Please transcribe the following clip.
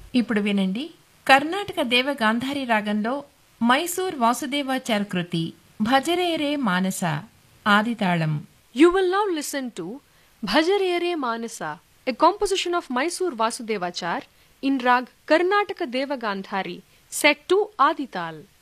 ఇప్పుడు వినండి కర్ణాటక దేవగాంధారి రాగంలో మైసూర్ వాసుదేవాచార్ కృతి భజరేరే మానస ఆదితాళం. You will now listen to Bhajarere Manasa, a composition of Mysore Vasudevachar in rag Karnataka Deva Gandhari, set to Adital.